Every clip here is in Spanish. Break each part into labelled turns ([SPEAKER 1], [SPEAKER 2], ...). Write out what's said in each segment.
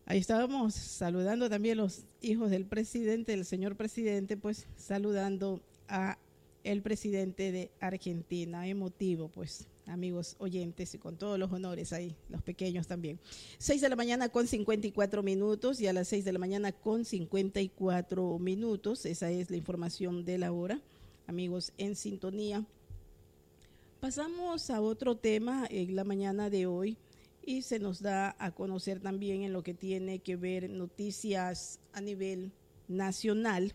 [SPEAKER 1] Ahí estábamos saludando también los hijos del presidente, del señor presidente, pues saludando a el presidente de Argentina. Emotivo, pues, amigos oyentes, y con todos los honores ahí, los pequeños también. 6 de la mañana con 54 minutos y a las 6 de la mañana con 54 minutos. Esa es la información de la hora, amigos en sintonía. Pasamos a otro tema en la mañana de hoy. Y se nos da a conocer también en lo que tiene que ver noticias a nivel nacional,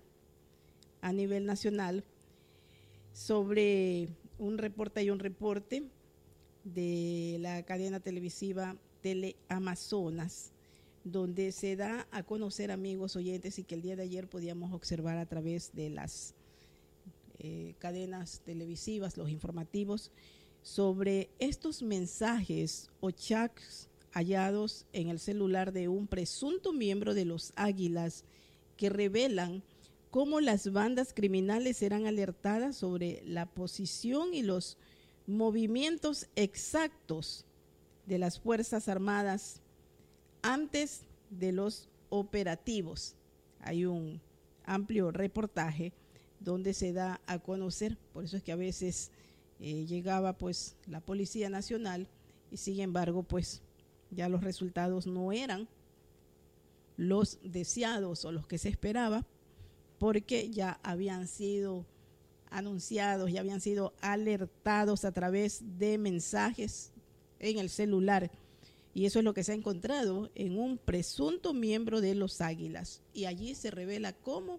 [SPEAKER 1] sobre un reporte de la cadena televisiva Teleamazonas, donde se da a conocer, amigos oyentes, y que el día de ayer podíamos observar a través de las cadenas televisivas, los informativos, sobre estos mensajes o chats hallados en el celular de un presunto miembro de los Águilas que revelan cómo las bandas criminales eran alertadas sobre la posición y los movimientos exactos de las Fuerzas Armadas antes de los operativos. Hay un amplio reportaje donde se da a conocer, por eso es que a veces llegaba pues la Policía Nacional y sin embargo pues ya los resultados no eran los deseados o los que se esperaba, porque ya habían sido anunciados, ya habían sido alertados a través de mensajes en el celular, y eso es lo que se ha encontrado en un presunto miembro de los Águilas, y allí se revela cómo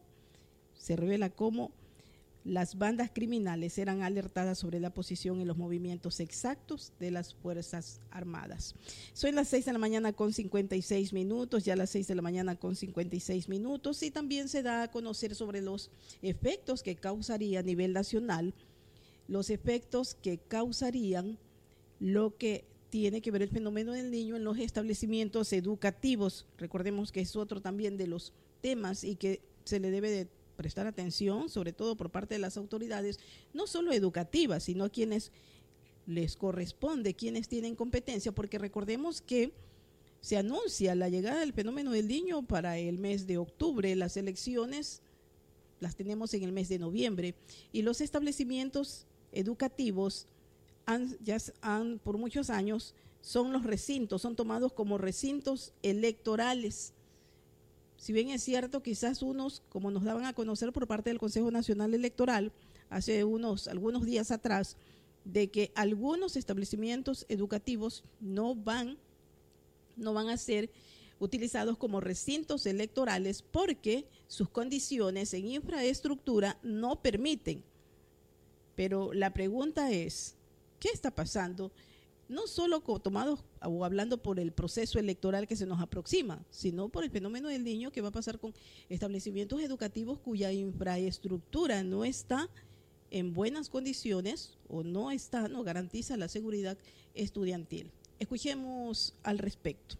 [SPEAKER 1] las bandas criminales eran alertadas sobre la posición y los movimientos exactos de las Fuerzas Armadas. Son las 6 de la mañana con 56 minutos, ya las 6 de la mañana con 56 minutos, y también se da a conocer sobre los efectos que causaría a nivel nacional, los efectos que causarían lo que tiene que ver el fenómeno del niño en los establecimientos educativos. Recordemos que es otro también de los temas y que se le debe de prestar atención, sobre todo por parte de las autoridades, no solo educativas, sino a quienes les corresponde, quienes tienen competencia, porque recordemos que se anuncia la llegada del fenómeno del niño para el mes de octubre, las elecciones las tenemos en el mes de noviembre, y los establecimientos educativos por muchos años son los recintos, son tomados como recintos electorales. Si bien es cierto, quizás unos, como nos daban a conocer por parte del Consejo Nacional Electoral hace algunos días atrás, de que algunos establecimientos educativos no van a ser utilizados como recintos electorales porque sus condiciones en infraestructura no permiten. Pero la pregunta es, ¿qué está pasando? No solo tomados o hablando por el proceso electoral que se nos aproxima, sino por el fenómeno del niño, que va a pasar con establecimientos educativos cuya infraestructura no está en buenas condiciones o no garantiza la seguridad estudiantil. Escuchemos al respecto.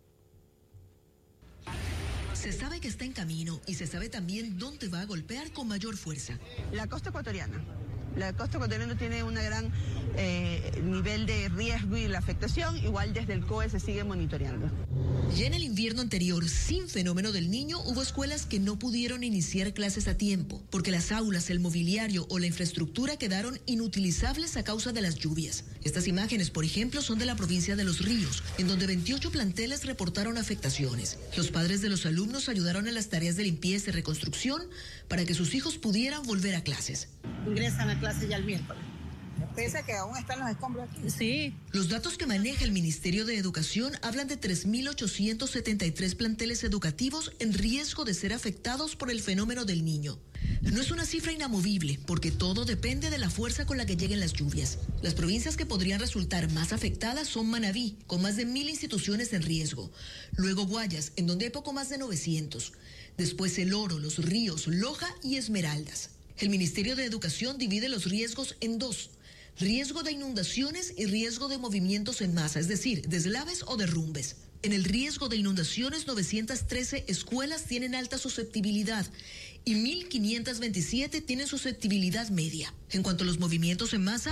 [SPEAKER 2] Se sabe que está en camino y se sabe también dónde va a golpear con mayor fuerza.
[SPEAKER 3] La costa ecuatoriana. La costa ecuatoriana tiene un gran nivel de riesgo y la afectación, igual desde el COE se sigue monitoreando.
[SPEAKER 2] Ya en el invierno anterior, sin fenómeno del niño, hubo escuelas que no pudieron iniciar clases a tiempo, porque las aulas, el mobiliario o la infraestructura quedaron inutilizables a causa de las lluvias. Estas imágenes, por ejemplo, son de la provincia de Los Ríos, en donde 28 planteles reportaron afectaciones. Los padres de los alumnos ayudaron en las tareas de limpieza y reconstrucción para que sus hijos pudieran volver a clases.
[SPEAKER 4] Ingresan a clase ya el miércoles. Pese a que aún están los escombros aquí.
[SPEAKER 2] Sí. Los datos que maneja el Ministerio de Educación hablan de 3.873 planteles educativos en riesgo de ser afectados por el fenómeno del niño. No es una cifra inamovible, porque todo depende de la fuerza con la que lleguen las lluvias. Las provincias que podrían resultar más afectadas son Manabí, con más de 1.000 instituciones en riesgo. Luego Guayas, en donde hay poco más de 900. Después El Oro, Los Ríos, Loja y Esmeraldas. El Ministerio de Educación divide los riesgos en dos: riesgo de inundaciones y riesgo de movimientos en masa, es decir, deslaves o derrumbes. En el riesgo de inundaciones, 913 escuelas tienen alta susceptibilidad y 1.527 tienen susceptibilidad media. En cuanto a los movimientos en masa,